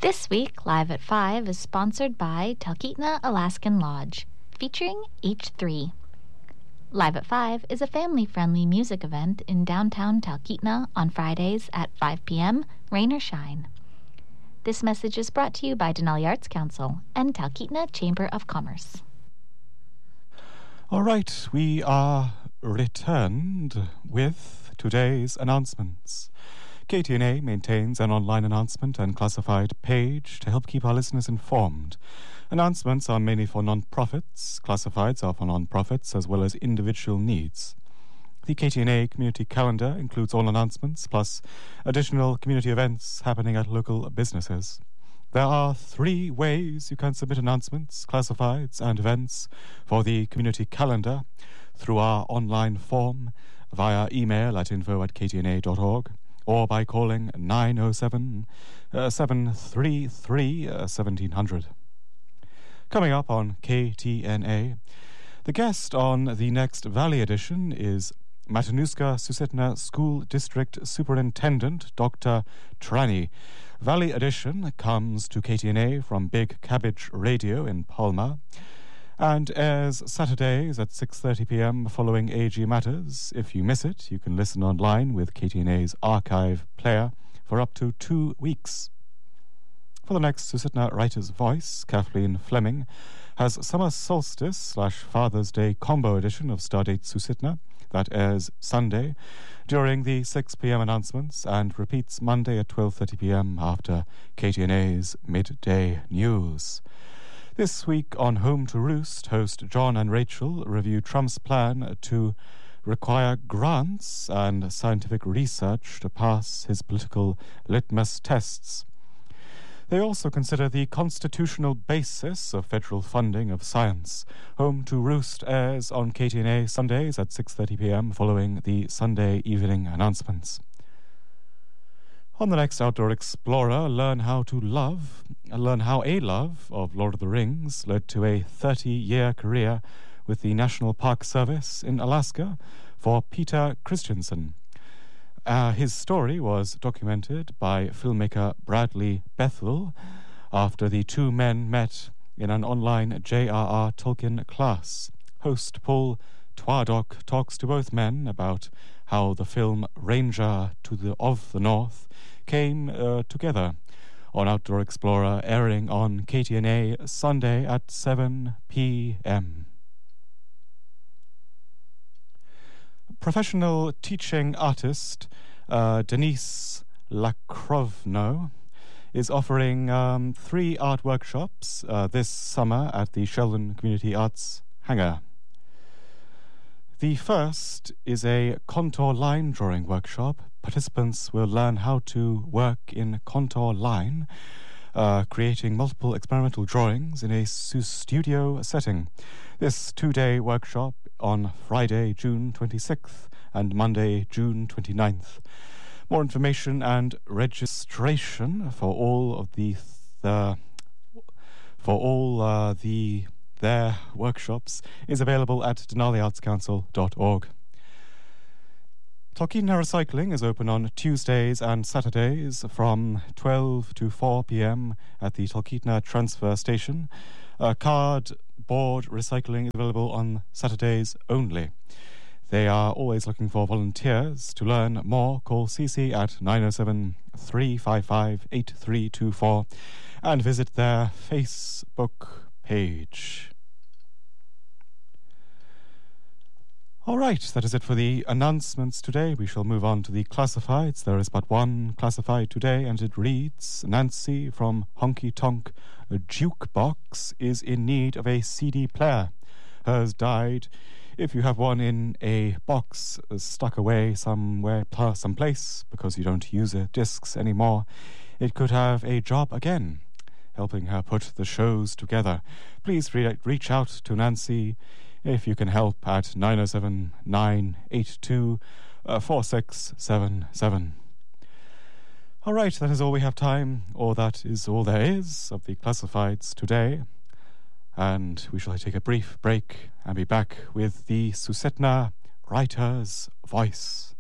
This week, Live at 5 is sponsored by Talkeetna Alaskan Lodge, featuring H3. Live at 5 is a family-friendly music event in downtown Talkeetna on Fridays at 5 p.m., rain or shine. This message is brought to you by Denali Arts Council and Talkeetna Chamber of Commerce. All right, we are returned with today's announcements. KTNA maintains an online announcement and classified page to help keep our listeners informed. Announcements are mainly for non-profits. Classifieds are for non-profits as well as individual needs. The KTNA community calendar includes all announcements plus additional community events happening at local businesses. There are 3 ways you can submit announcements, classifieds, and events for the community calendar: through our online form, via email at info@ktna.org, or by calling 907-733-1700. Coming up on KTNA, the guest on the next Valley edition is Matanuska Susitna School District Superintendent Dr. Trani. Valley edition comes to KTNA from Big Cabbage Radio in Palma and airs Saturdays at 6:30 p.m. following AG Matters. If you miss it, you can listen online with KTNA's archive player for up to 2 weeks. For the next Susitna Writer's Voice, Kathleen Fleming has Summer Solstice/Father's Day combo edition of Stardate Susitna that airs Sunday during the 6 p.m. announcements and repeats Monday at 12:30 p.m. after KTNA's midday news. This week on Home to Roost, host John and Rachel review Trump's plan to require grants and scientific research to pass his political litmus tests. They also consider the constitutional basis of federal funding of science. Home to Roost airs on KTNA Sundays at 6:30 p.m. following the Sunday evening announcements. On the next Outdoor Explorer, learn how a love of Lord of the Rings led to a 30-year career with the National Park Service in Alaska for Peter Christensen. His story was documented by filmmaker Bradley Bethel after the 2 men met in an online J.R.R. Tolkien class. Host Paul Twadok talks to both men about how the film Ranger of the North came together on Outdoor Explorer, airing on KTNA Sunday at 7 p.m. Professional teaching artist Denise Lacrovno is offering 3 art workshops this summer at the Sheldon Community Arts Hangar. The first is a contour line drawing workshop. Participants will learn how to work in contour line, creating multiple experimental drawings in a studio setting. This 2-day workshop on Friday, June 26th and Monday, June 29th. More information and registration for all of their workshops is available at denaliartscouncil.org. Talkeetna Recycling is open on Tuesdays and Saturdays from 12 to 4 p.m. at the Talkeetna Transfer Station. Cardboard recycling is available on Saturdays only. They are always looking for volunteers. To learn more, call CC at 907-355-8324 and visit their Facebook page. All right, that is it for the announcements today. We shall move on to the classifieds. There is but one classified today, and it reads: Nancy from Honky Tonk Jukebox is in need of a CD player. Hers died. If you have one in a box stuck away someplace because you don't use discs anymore, it could have a job again, helping her put the shows together. Please reach out to Nancy if you can help at 907-982-4677. All right, that is all we have time, or that is all there is of the classifieds today. And we shall take a brief break and be back with the Susitna Writer's Voice.